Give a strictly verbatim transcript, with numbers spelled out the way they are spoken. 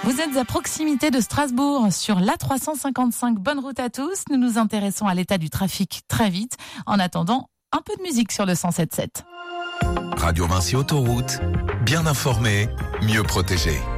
Vous êtes à proximité de Strasbourg sur l'A trois cent cinquante-cinq. Bonne route à tous. Nous nous intéressons à l'état du trafic très vite. En attendant, un peu de musique sur le cent sept virgule sept. Radio Vinci Autoroute, bien informé, mieux protégé.